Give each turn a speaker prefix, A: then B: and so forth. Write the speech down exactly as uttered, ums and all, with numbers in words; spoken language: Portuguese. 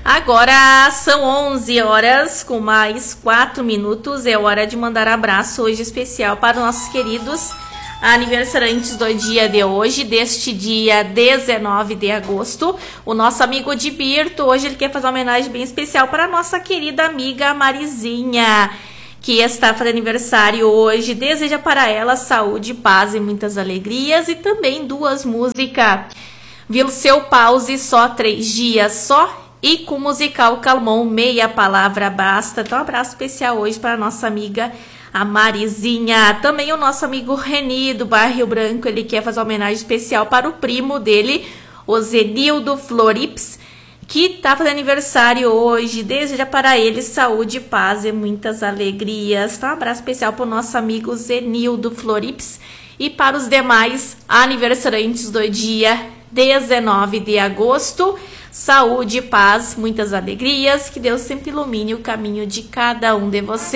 A: Agora são onze horas com mais quatro minutos. É hora de mandar abraço hoje especial para os nossos queridos aniversariantes do dia de hoje, deste dia dezenove de agosto. O nosso amigo de Birto, hoje ele quer fazer uma homenagem bem especial para a nossa querida amiga Marizinha, que está fazendo aniversário hoje. Deseja para ela saúde, paz e muitas alegrias. E também duas músicas. Viu seu pause só três dias só. E com o musical Calmon, meia palavra basta. Então um abraço especial hoje para a nossa amiga a Marizinha. Também o nosso amigo Reni do bairro Rio Branco, ele quer fazer uma homenagem especial para o primo dele, o Zenildo Florips, que está fazendo aniversário hoje. Deseja para ele saúde, paz e muitas alegrias. Então um abraço especial para o nosso amigo Zenildo Florips e para os demais aniversariantes do dia dezenove de agosto. Saúde, paz, muitas alegrias. Que Deus sempre ilumine o caminho de cada um de vocês.